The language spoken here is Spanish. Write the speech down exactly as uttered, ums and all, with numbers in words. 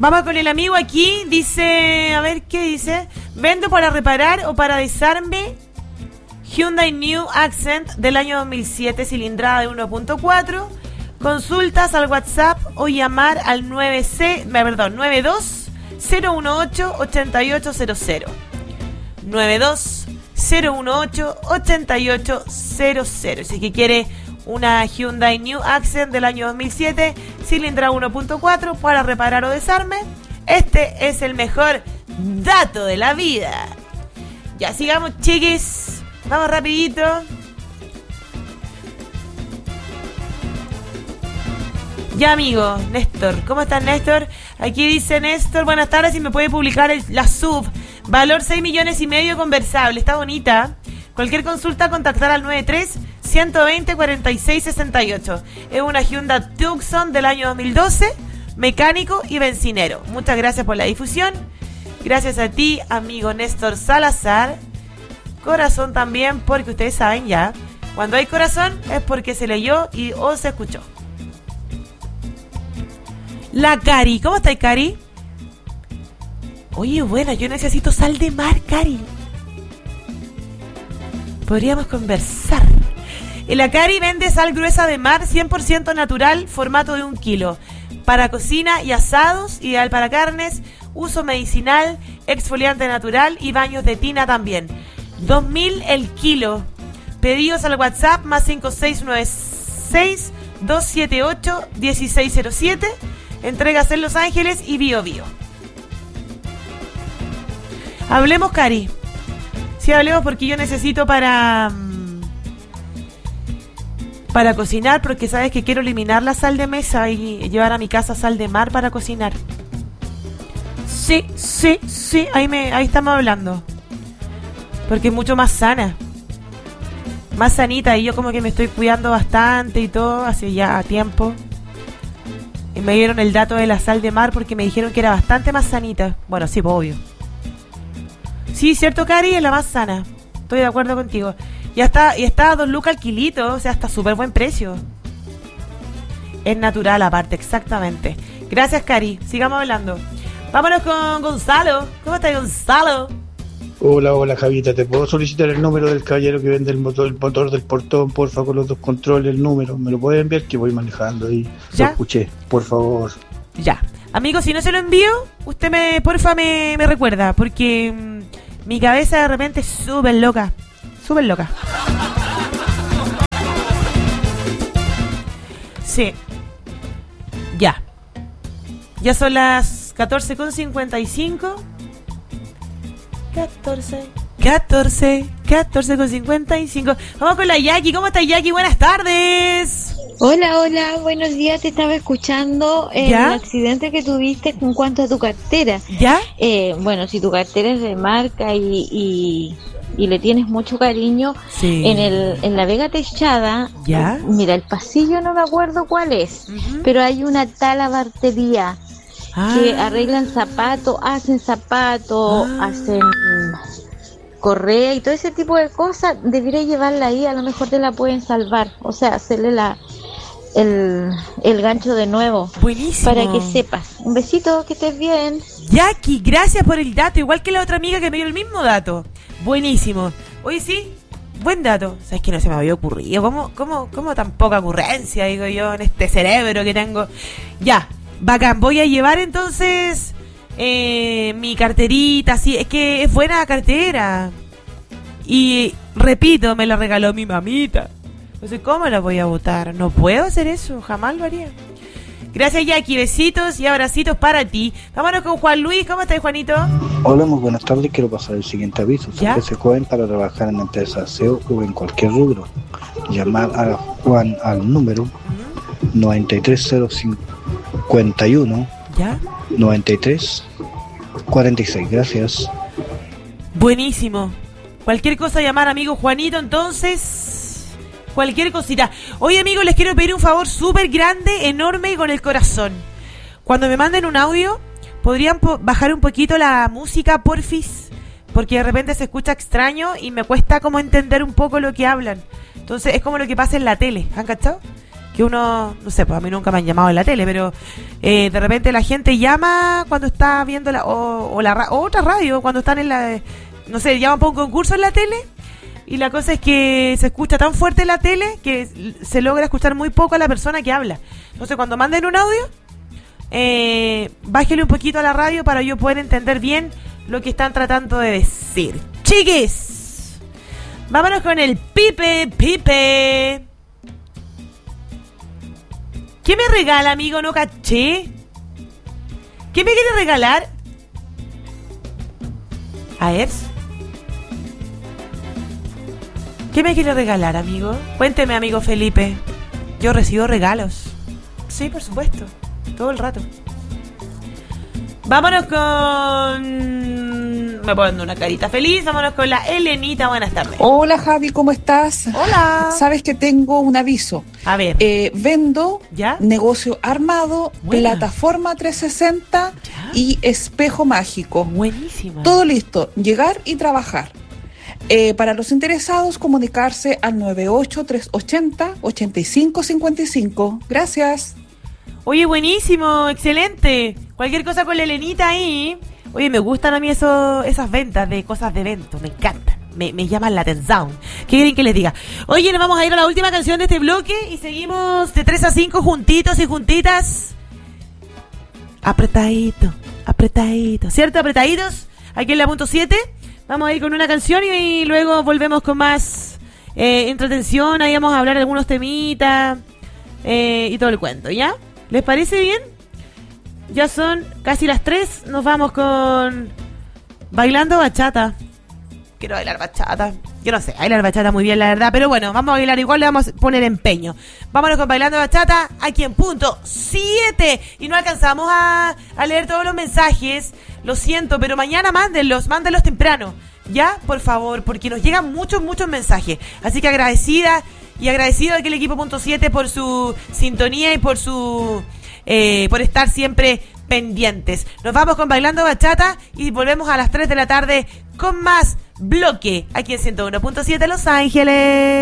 Vamos con el amigo aquí. Dice, a ver, ¿qué dice? Vendo para reparar o para desarme Hyundai New Accent del año dos mil siete, cilindrada de uno punto cuatro. Consultas al WhatsApp o llamar al nueve C, perdón, nueve dos cero uno ocho ocho ocho cero cero. nueve dos cero uno ocho ocho ocho cero cero. Si que quiere una Hyundai New Accent del año dos mil siete, cilindrada uno punto cuatro, para reparar o desarme, este es el mejor dato de la vida. Ya, sigamos, chiquis. Vamos rapidito. Ya, amigo, Néstor. ¿Cómo estás, Néstor? Aquí dice Néstor, buenas tardes, y me puede publicar el, la S U V. Valor seis millones y medio, conversable. Está bonita. Cualquier consulta, contactar al noventa y tres, ciento veinte, cuarenta y seis sesenta y ocho. Es una Hyundai Tucson del año dos mil doce, mecánico y bencinero. Muchas gracias por la difusión. Gracias a ti, amigo Néstor Salazar. Corazón también, porque ustedes saben ya, cuando hay corazón es porque se leyó y o se escuchó. La Cari, ¿cómo estáis, Cari? Oye, buena, yo necesito sal de mar, Cari. Podríamos conversar. Y la Cari vende sal gruesa de mar, cien por ciento natural, formato de un kilo. Para cocina y asados, ideal para carnes, uso medicinal, exfoliante natural y baños de tina también. dos mil el kilo. Pedidos al WhatsApp más cinco seis nueve seis, dos siete ocho, uno seis cero siete. Entregas en Los Ángeles y Bio Bio. Hablemos, Cari. Sí, hablemos, porque yo necesito para para cocinar, porque sabes que quiero eliminar la sal de mesa y llevar a mi casa sal de mar para cocinar. Sí, sí, sí, ahí me ahí estamos hablando. Porque es mucho más sana, más sanita, y yo como que me estoy cuidando bastante y todo, hace ya tiempo. Y me dieron el dato de la sal de mar porque me dijeron que era bastante más sanita. Bueno, sí, pues, obvio. Sí, cierto, Cari, es la más sana. Estoy de acuerdo contigo. Ya está, y está a dos lucas al kilito, o sea, está súper buen precio. Es natural aparte, exactamente. Gracias, Cari. Sigamos hablando. Vámonos con Gonzalo. ¿Cómo estás, Gonzalo? Hola, hola, Javita. ¿Te puedo solicitar el número del caballero que vende el motor, el motor del portón, porfa, con los dos controles, el número? ¿Me lo puede enviar? Que voy manejando y ¿ya? Lo escuché, por favor. Ya. Amigo, si no se lo envío, usted me, porfa, me, me recuerda, porque mmm, mi cabeza de repente es súper loca. Súper loca. Sí. Ya. Ya son las catorce con cincuenta y cinco. catorce, catorce, catorce con cincuenta y cinco. Vamos con la Jackie. ¿Cómo estás, Jackie? Buenas tardes. Hola, hola, buenos días. Te estaba escuchando el ¿ya? accidente que tuviste en cuanto a tu cartera. ¿Ya? Eh, bueno, si tu cartera es de marca y, y, y le tienes mucho cariño, sí. en el en la Vega Techada, ¿ya? Mira, el pasillo no me acuerdo cuál es, uh-huh. pero hay una talabartería. Ah. Que arreglan zapatos, hacen zapatos, ah. hacen correa y todo ese tipo de cosas. Debería llevarla ahí, a lo mejor te la pueden salvar. O sea, hacerle la el, el gancho de nuevo. Buenísimo. Para que sepas. Un besito, que estés bien. Jackie, gracias por el dato. Igual que la otra amiga que me dio el mismo dato. Buenísimo. Oye, sí, buen dato. Sabes que no se me había ocurrido. ¿Cómo, cómo, cómo tan poca ocurrencia, digo yo, en este cerebro que tengo? Ya. Bacán, voy a llevar entonces eh, mi carterita, sí, es que es buena la cartera. Y repito, me la regaló mi mamita. Entonces, ¿cómo la voy a botar? No puedo hacer eso, jamás lo haría. Gracias, Jackie, besitos y abracitos para ti. Vámonos con Juan Luis. ¿Cómo estás, Juanito? Hola, muy buenas tardes. Quiero pasar el siguiente aviso. Se ofrece joven para trabajar en la empresa de aseo o en cualquier rubro. Llamar a Juan al número uh-huh. noventa y tres cero cincuenta y uno, ¿ya? noventa y tres cuarenta y seis. Gracias. Buenísimo. Cualquier cosa, llamar, amigo Juanito, entonces. Cualquier cosita. Oye, amigos, les quiero pedir un favor súper grande, enorme y con el corazón. Cuando me manden un audio, ¿podrían po- bajar un poquito la música, porfis? Porque de repente se escucha extraño y me cuesta como entender un poco lo que hablan. Entonces es como lo que pasa en la tele, ¿han cachado? que uno, no sé, pues a mí nunca me han llamado en la tele, pero eh, de repente la gente llama cuando está viendo la, o, o la o otra radio, cuando están en la, no sé, llaman para un concurso en la tele, y la cosa es que se escucha tan fuerte la tele que se logra escuchar muy poco a la persona que habla. Entonces cuando manden un audio, eh, bájele un poquito a la radio para yo poder entender bien lo que están tratando de decir. Chiquis, vámonos con el Pipe, Pipe. ¿Qué me regala, amigo? No caché. ¿Qué me quiere regalar? A ver. ¿Qué me quiere regalar, amigo? Cuénteme, amigo Felipe. Yo recibo regalos. Sí, por supuesto. Todo el rato. Vámonos con... Me poniendo una carita feliz. Vámonos con la Elenita. Buenas tardes. Hola, Javi, ¿cómo estás? Hola. Sabes que tengo un aviso. A ver. Eh, vendo ¿Ya? negocio armado, Buena. plataforma trescientos sesenta ¿Ya? y espejo mágico. Buenísima. Todo listo. Llegar y trabajar. Eh, para los interesados, comunicarse al nueve ocho tres ocho cero ocho cinco cinco cinco. Gracias. Oye, buenísimo, excelente. Cualquier cosa con la Elenita ahí. Oye, me gustan a mí eso, esas ventas de cosas de eventos, me encantan. Me, me llaman la atención. ¿Qué quieren que les diga? Oye, nos vamos a ir a la última canción de este bloque y seguimos de tres a cinco juntitos y juntitas. Apretadito, apretadito. ¿Cierto? Apretaditos. Aquí en la punto siete. Vamos a ir con una canción y, y luego volvemos con más eh, entretención. Ahí vamos a hablar de algunos temitas eh, y todo el cuento, ¿ya? ¿Les parece bien? Ya son casi las tres. Nos vamos con Bailando Bachata. Quiero bailar bachata. Yo no sé, bailar bachata muy bien, la verdad. Pero bueno, vamos a bailar igual, le vamos a poner empeño. Vámonos con Bailando Bachata aquí en punto siete. Y no alcanzamos a, a leer todos los mensajes. Lo siento, pero mañana mándenlos, mándenlos temprano. Ya, por favor, porque nos llegan muchos, muchos mensajes. Así que agradecida y agradecido aquí el equipo punto siete por su sintonía y por su eh, por estar siempre pendientes. Nos vamos con Bailando Bachata y volvemos a las tres de la tarde con más bloque aquí en ciento uno punto siete Los Ángeles.